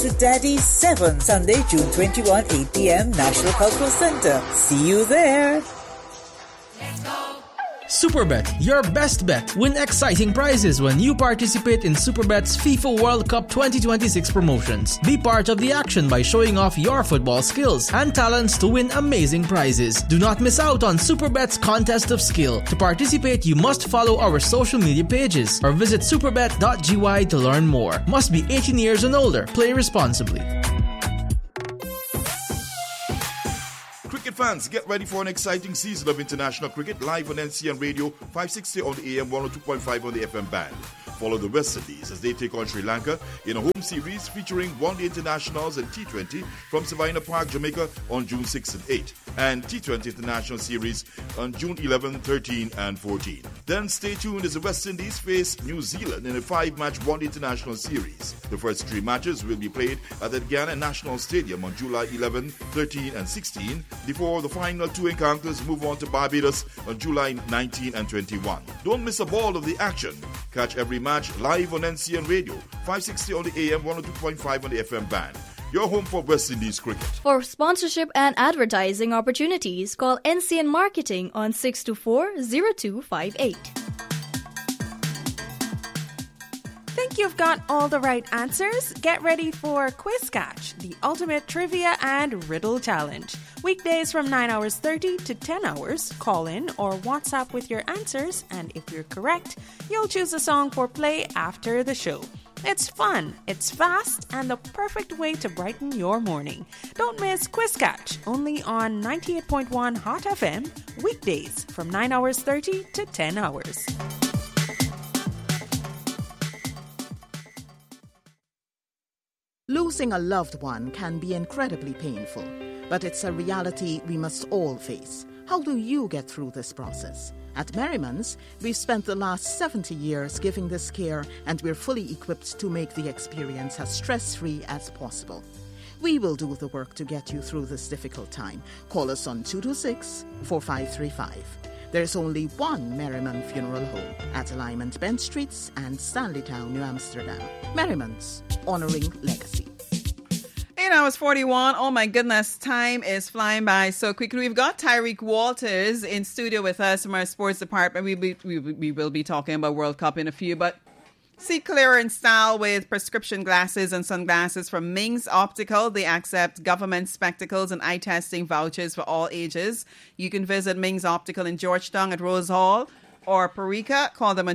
to Daddy's 7, Sunday, June 21, 8 p.m., National Cultural Center. See you there. Superbet, your best bet. Win exciting prizes when you participate in Superbet's FIFA World Cup 2026 promotions. Be part of the action by showing off your football skills and talents to win amazing prizes. Do not miss out on Superbet's contest of skill. To participate, you must follow our social media pages or visit superbet.gy to learn more. Must be 18 years and older. Play responsibly. Cricket fans, get ready for an exciting season of international cricket live on NCN Radio, 560 on the AM, 102.5 on the FM band. Follow the West Indies as they take on Sri Lanka in a home series featuring one-day internationals and T20 from Savannah Park, Jamaica on June 6 and 8, and T20 International Series on June 11, 13 and 14. Then stay tuned as the West Indies face New Zealand in a 5-match one-day international series. The first 3 matches will be played at the Guyana National Stadium on July 11, 13 and 16, before the final 2 encounters move on to Barbados on July 19 and 21. Don't miss a ball of the action. Catch every match live on NCN Radio, 560 on the AM, 102.5 on the FM band. Your home for West Indies cricket. For sponsorship and advertising opportunities, call NCN Marketing on 624-0258. Think you've got all the right answers? Get ready for Quiz Catch, the ultimate trivia and riddle challenge. Weekdays from 9 hours 30 to 10 hours. Call in or WhatsApp with your answers, and if you're correct, you'll choose a song for play after the show. It's fun, it's fast, and the perfect way to brighten your morning. Don't miss Quiz Catch, only on 98.1 Hot FM, weekdays from 9 hours 30 to 10 hours. Losing a loved one can be incredibly painful, but it's a reality we must all face. How do you get through this process? At Merriman's, we've spent the last 70 years giving this care, and we're fully equipped to make the experience as stress-free as possible. We will do the work to get you through this difficult time. Call us on 226-4535. There's only one Merriman Funeral Home at Alignment Bench Streets and Stanleytown, New Amsterdam. Merriman's, honoring legacy. 8 hours 41. Oh my goodness, time is flying by so quickly. We've got Tyreek Walters in studio with us from our sports department. We will be talking about World Cup in a few, but see clearer in style with prescription glasses and sunglasses from Ming's Optical. They accept government spectacles and eye testing vouchers for all ages. You can visit Ming's Optical in Georgetown at Rose Hall or Parika. Call them on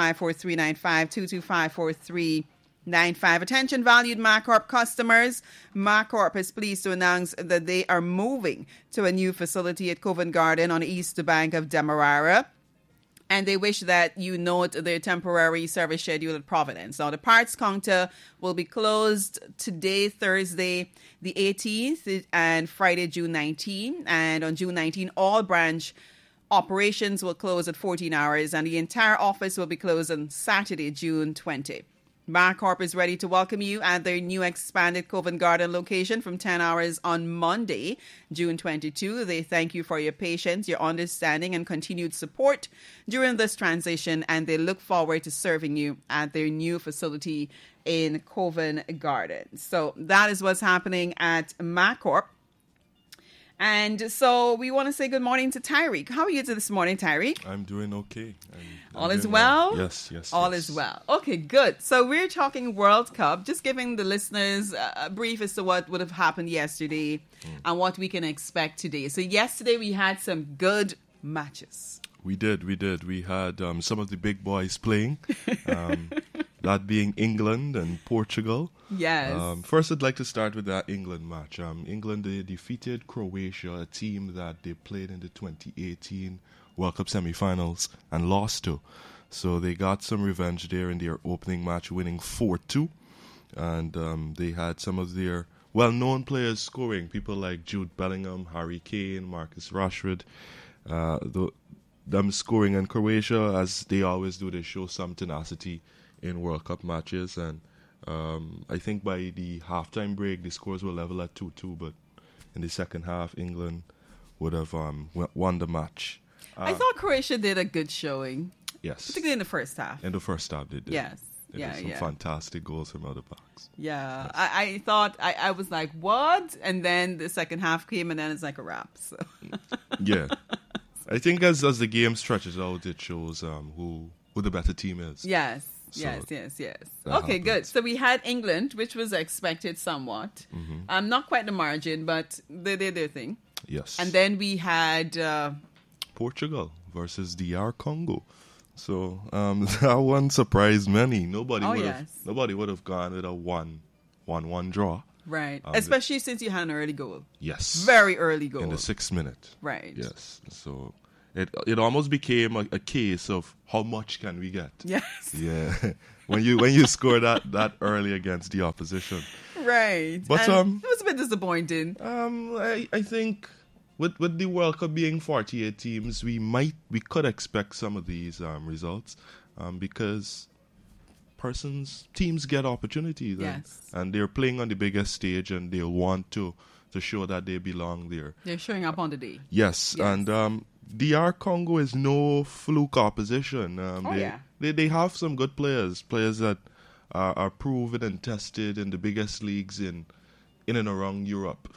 225-4395, 225-4395. Attention valued MacCorp customers. MacCorp is pleased to announce that they are moving to a new facility at Covent Garden on the east bank of Demerara. And they wish that you note their temporary service schedule at Providence. Now, the parts counter will be closed today, Thursday, the 18th, and Friday, June 19. And on June 19, all branch operations will close at 14 hours, and the entire office will be closed on Saturday, June 20. MacCorp is ready to welcome you at their new expanded Covent Garden location from 10 hours on Monday, June 22. They thank you for your patience, your understanding, and continued support during this transition, and they look forward to serving you at their new facility in Covent Garden. So that is what's happening at MacCorp. And so we want to say good morning to Tyreek. How are you this morning, Tyreek? I'm doing okay. All is well? Yes. All is well. Okay, good. So we're talking World Cup, just giving the listeners a brief as to what would have happened yesterday and what we can expect today. So yesterday we had some good matches. We did. We had some of the big boys playing, that being England and Portugal. Yes. First, I'd like to start with that England match. England, they defeated Croatia, a team that they played in the 2018 World Cup semi-finals and lost to. So they got some revenge there in their opening match, winning 4-2. And they had some of their well-known players scoring, people like Jude Bellingham, Harry Kane, Marcus Rashford. Them scoring in Croatia, as they always do, they show some tenacity in World Cup matches. And I think by the halftime break, the scores were level at 2-2, but in the second half, England would have won the match. I thought Croatia did a good showing. Yes. Particularly in the first half. In the first half, they did. Yes. Some fantastic goals from out of the box. Yeah, yes. I thought, I was like, what? And then the second half came, and then it's like a wrap. So. Yeah. I think as the game stretches out, it shows who the better team is. Yes. So yes. Okay, happens. good. So we had England, which was expected somewhat. Not quite the margin, but they did their thing. Yes. And then we had Portugal versus DR Congo. So that one surprised many. Nobody would have gone with a 1-1 draw. Right. Especially since you had an early goal. Yes. Very early goal. In the 6th minute. Right. Yes. So it almost became a case of how much can we get? Yes. Yeah. when you score that early against the opposition. Right. But and it was a bit disappointing. I think with the World Cup being 48 teams, we could expect some of these results because teams get opportunities. Yes. And they're playing on the biggest stage, and they'll want to show that they belong there. They're showing up on the day. Yes. And DR Congo is no fluke opposition. They have some good players that are proven and tested in the biggest leagues in and around Europe.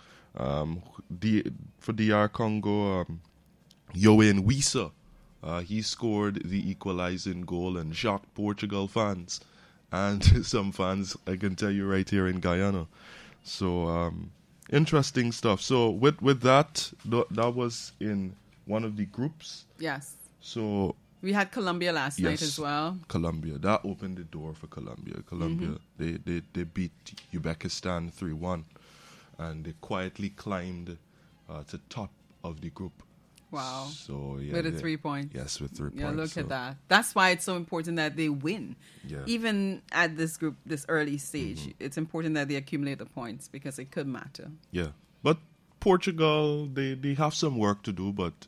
For DR Congo, Yoane Wissa, he scored the equalizing goal and shocked Portugal fans and some fans, I can tell you, right here in Guyana. So interesting stuff. So with that was in one of the groups. Yes. So we had Colombia last night as well. Colombia. That opened the door for Colombia. They beat Uzbekistan 3-1. And they quietly climbed to top of the group. Wow. So yeah, with 3 points. Yes, with 3 points. Yeah, look at that. That's why it's so important that they win. Yeah. Even at this early stage, it's important that they accumulate the points because it could matter. Yeah. But Portugal, they have some work to do, but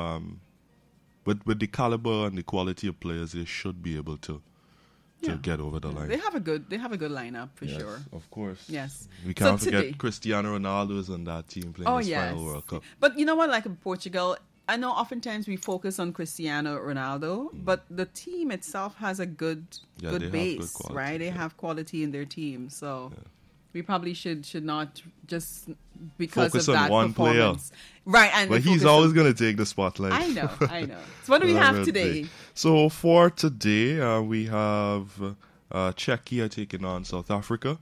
with the caliber and the quality of players, they should be able to get over the line. They have a good lineup for yes, sure. Of course. Yes. We can't forget Cristiano Ronaldo is on that team playing his final World Cup. But you know what, like in Portugal, I know oftentimes we focus on Cristiano Ronaldo, but the team itself has a good base, good right? They have quality in their team. So we probably should not just because focus of on that one performance. player. Right, but he's always going to take the spotlight. I know. So what do we have today? So for today, we have Czechia taking on South Africa.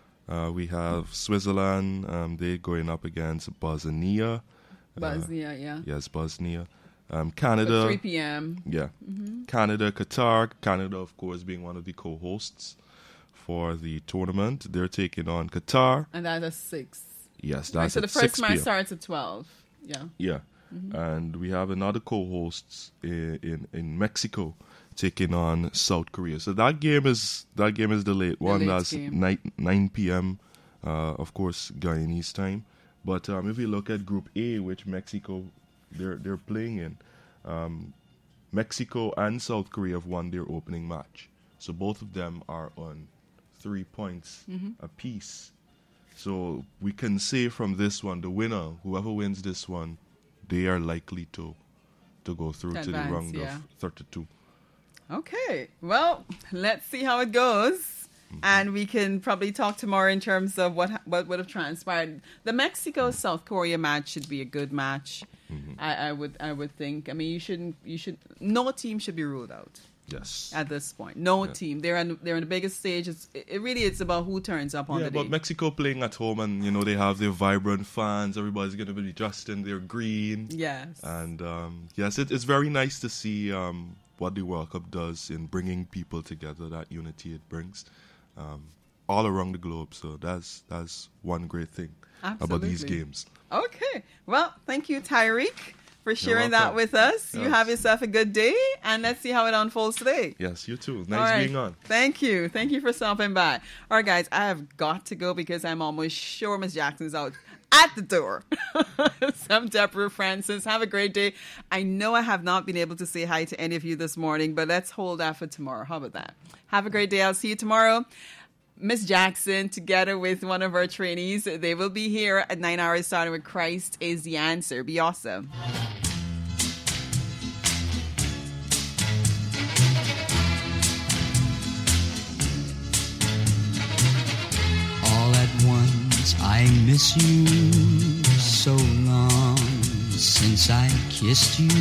We have Switzerland. They're going up against Bosnia. Bosnia. Yes, Bosnia. Canada. 3 p.m. Yeah. Mm-hmm. Canada, Qatar. Canada, of course, being one of the co-hosts for the tournament. They're taking on Qatar. And that's at 6. Yes, that's right, so at the first match 6 starts at 12. Yeah. Yeah. Mm-hmm. And we have another co-hosts in Mexico taking on South Korea. So that game is the late one. That's 9 p.m. Of course, Guyanese time. But if you look at Group A, which Mexico they're playing in, Mexico and South Korea have won their opening match. So both of them are on 3 points apiece. So we can say from this one, the winner, whoever wins this one, they are likely to go through to the round of 32. Okay. Well, let's see how it goes. Mm-hmm. And we can probably talk tomorrow in terms of what would have transpired. The Mexico-South Korea match should be a good match. Mm-hmm. I would think. I mean, no team should be ruled out. Yes. At this point, no team. They're in the biggest stage. It's about who turns up on the day. Yeah, but Mexico playing at home, and they have their vibrant fans. Everybody's going to be dressed in their green. Yes. And yes, it's very nice to see what the World Cup does in bringing people together. That unity it brings all around the globe. So that's one great thing about these games. Okay. Well, thank you, Tyreek, for sharing that with us. Yes. You have yourself a good day, and let's see how it unfolds today. Yes, you too. Nice being on. Thank you. Thank you for stopping by. All right, guys, I have got to go because I'm almost sure Miss Jackson's out at the door. So I'm Deborah Francis. Have a great day. I know I have not been able to say hi to any of you this morning, but let's hold that for tomorrow. How about that? Have a great day. I'll see you tomorrow. Miss Jackson, together with one of our trainees, they will be here at 9 hours starting with Christ is the Answer. Be awesome. I miss you so long since I kissed you.